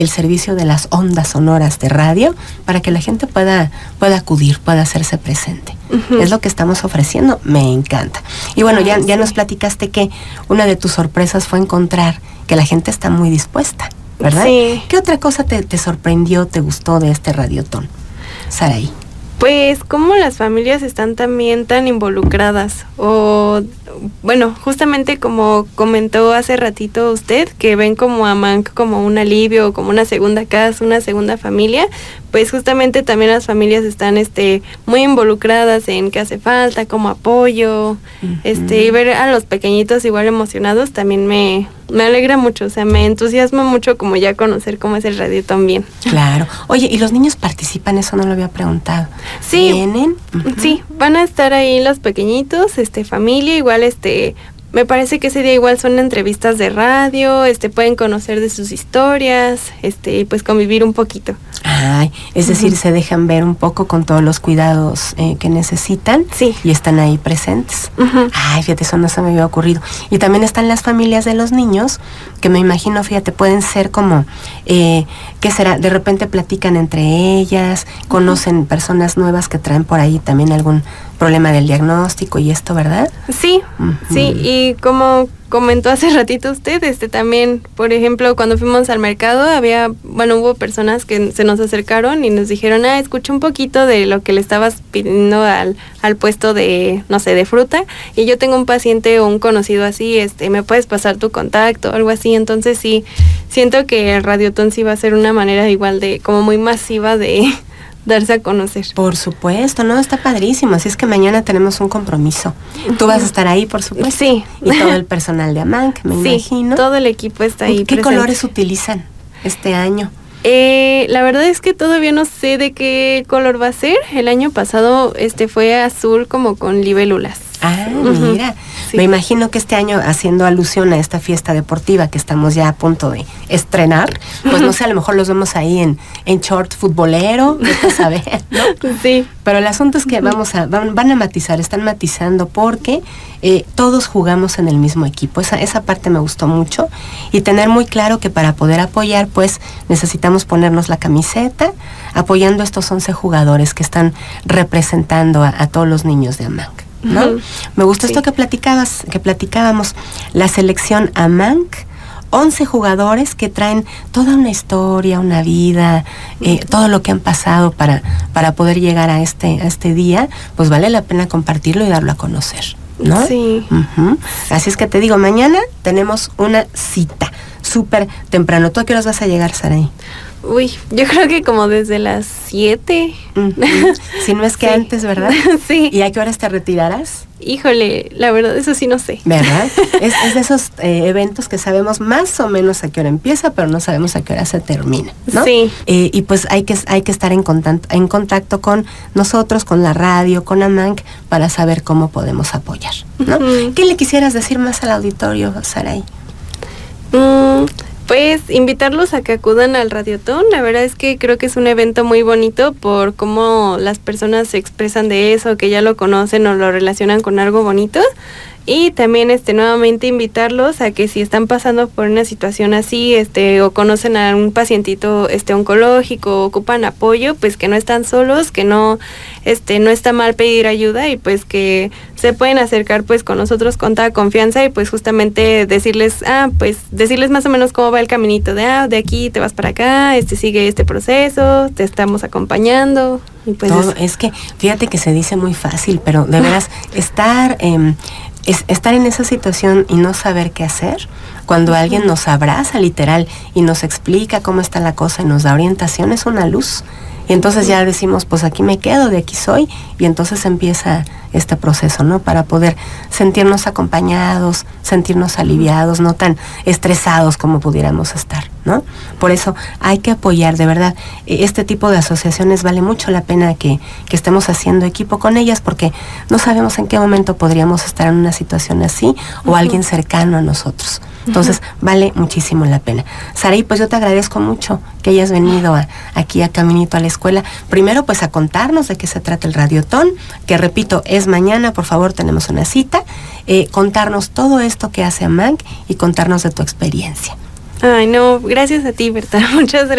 el servicio de las ondas sonoras de radio para que la gente pueda acudir, pueda hacerse presente. Es lo que estamos ofreciendo, me encanta. Y bueno, ya nos platicaste que una de tus sorpresas fue encontrar que la gente está muy dispuesta, ¿verdad? Sí. ¿Qué otra cosa te sorprendió, te gustó de este Radiotón, Saraí? Pues cómo las familias están también tan involucradas, o bueno, justamente como comentó hace ratito usted, que ven como a Mank como un alivio, como una segunda casa, una segunda familia, pues justamente también las familias están muy involucradas en qué hace falta, como apoyo, y ver a los pequeñitos igual emocionados también me alegra mucho, o sea, me entusiasma mucho como ya conocer cómo es el Radiotón bien. Claro. Oye, ¿y los niños participan? Eso no lo había preguntado. Sí. ¿Vienen? Sí, van a estar ahí los pequeñitos, familia, igual me parece que ese día igual son entrevistas de radio, pueden conocer de sus historias, y pues convivir un poquito. Ay, es decir, se dejan ver un poco con todos los cuidados que necesitan. Sí. Y están ahí presentes. Ay, fíjate, eso no se me había ocurrido. Y también están las familias de los niños, que me imagino, fíjate, pueden ser como, ¿qué será? De repente platican entre ellas, conocen personas nuevas que traen por ahí también algún problema del diagnóstico y esto, ¿verdad? Sí, sí, y como comentó hace ratito usted, también, por ejemplo, cuando fuimos al mercado, hubo personas que se nos acercaron y nos dijeron, escuché un poquito de lo que le estabas pidiendo al puesto de, no sé, de fruta, y yo tengo un paciente o un conocido así, ¿me puedes pasar tu contacto? Algo así. Entonces sí, siento que el Radiotón sí va a ser una manera igual de, como muy masiva de darse a conocer. Por supuesto, no, está padrísimo, así es que mañana tenemos un compromiso. Tú vas a estar ahí, por supuesto. Sí. Y todo el personal de AMANC, me imagino. Todo el equipo está ahí ¿Qué presente. colores utilizan este año? La verdad es que todavía no sé de qué color va a ser. El año pasado fue azul como con libélulas. Ah, mira, sí. Me imagino que este año, haciendo alusión a esta fiesta deportiva que estamos ya a punto de estrenar, pues no sé, a lo mejor los vemos ahí en short futbolero, vete a saber, ¿no? Sí. Pero el asunto es que van a matizar, están matizando porque todos jugamos en el mismo equipo. Esa parte me gustó mucho, y tener muy claro que para poder apoyar, pues necesitamos ponernos la camiseta, apoyando a estos 11 jugadores que están representando a todos los niños de AMANC, ¿no? Me gustó esto que platicábamos, la selección AMANC, 11 jugadores que traen toda una historia, una vida, todo lo que han pasado para poder llegar a este día, pues vale la pena compartirlo y darlo a conocer, ¿no? Sí. Así es que te digo, mañana tenemos una cita súper temprano. ¿Tú a qué horas vas a llegar, Saraí? Uy, yo creo que como desde las 7. Si no es que antes, ¿verdad? Sí. ¿Y a qué horas te retirarás? Híjole, la verdad, eso sí no sé. ¿Verdad? Es de esos eventos que sabemos más o menos a qué hora empieza, pero no sabemos a qué hora se termina, ¿no? Sí. Y pues hay que estar en contacto con nosotros, con la radio, con AMANC, para saber cómo podemos apoyar, ¿no? ¿Qué le quisieras decir más al auditorio, Saraí? Pues invitarlos a que acudan al Radiotón. La verdad es que creo que es un evento muy bonito por cómo las personas se expresan de eso, que ya lo conocen o lo relacionan con algo bonito. Y también nuevamente invitarlos a que si están pasando por una situación así, o conocen a un pacientito oncológico, o ocupan apoyo, pues que no están solos, que no está mal pedir ayuda, y pues que se pueden acercar pues con nosotros con toda confianza, y pues justamente decirles más o menos cómo va el caminito de aquí te vas para acá, sigue este proceso, te estamos acompañando. Y pues todo, es que fíjate que se dice muy fácil, pero de veras estar en esa situación y no saber qué hacer, cuando alguien nos abraza literal y nos explica cómo está la cosa y nos da orientación, es una luz. Y entonces ya decimos, pues aquí me quedo, de aquí soy, y entonces empieza este proceso, ¿no? Para poder sentirnos acompañados, sentirnos aliviados, no tan estresados como pudiéramos estar, ¿no? Por eso hay que apoyar, de verdad. Este tipo de asociaciones vale mucho la pena que estemos haciendo equipo con ellas, porque no sabemos en qué momento podríamos estar en una situación así, o alguien cercano a nosotros. Entonces, vale muchísimo la pena. Saraí, pues yo te agradezco mucho que hayas venido aquí a Caminito a la Escuela. Primero, pues a contarnos de qué se trata el Radiotón, que repito, es mañana, por favor, tenemos una cita. Contarnos todo esto que hace AMANC y contarnos de tu experiencia. Ay, no, gracias a ti, Berta. Muchas gracias.